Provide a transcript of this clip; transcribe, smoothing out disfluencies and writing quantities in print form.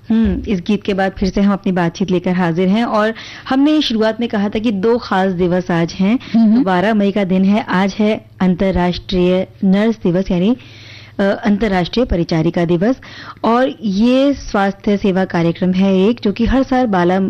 इस गीत के बाद फिर से हम अपनी बातचीत लेकर हाजिर हैं और हमने शुरुआत में कहा था कि 2 खास दिवस आज हैं। तो 12 मई का दिन है, आज है अंतर्राष्ट्रीय नर्स दिवस यानी अंतर्राष्ट्रीय परिचारिका दिवस। और ये स्वास्थ्य सेवा कार्यक्रम है एक जो कि हर साल